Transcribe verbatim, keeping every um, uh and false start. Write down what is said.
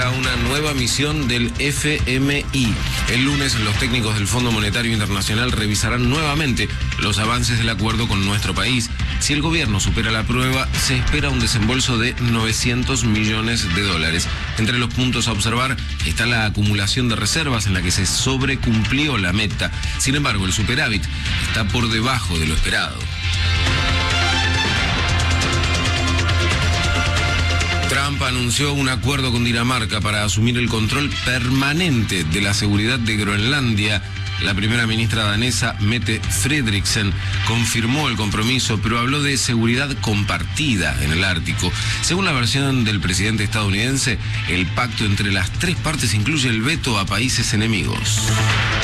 llega una nueva misión del F M I. El lunes, los técnicos del Fondo Monetario Internacional revisarán nuevamente los avances del acuerdo con nuestro país. Si el gobierno supera la prueba, se espera un desembolso de novecientos millones de dólares. Entre los puntos a observar está la acumulación de reservas en la que se sobrecumplió la meta. Sin embargo, el superávit está por debajo de lo esperado. Trump anunció un acuerdo con Dinamarca para asumir el control permanente de la seguridad de Groenlandia. La primera ministra danesa, Mette Frederiksen, confirmó el compromiso, pero habló de seguridad compartida en el Ártico. Según la versión del presidente estadounidense, el pacto entre las tres partes incluye el veto a países enemigos.